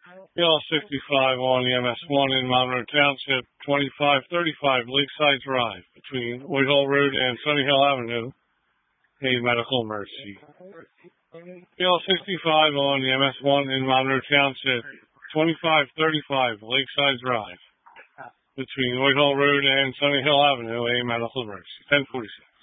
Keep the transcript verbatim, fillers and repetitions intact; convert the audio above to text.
P L sixty-five on the M S one in Monroe Township, twenty-five thirty-five Lakeside Drive, between Whitehall Road and Sunny Hill Avenue, a medical emergency. P L sixty-five on the M S one in Monroe Township, twenty-five thirty-five Lakeside Drive, between Whitehall Road and Sunny Hill Avenue, a medical emergency. ten forty-six.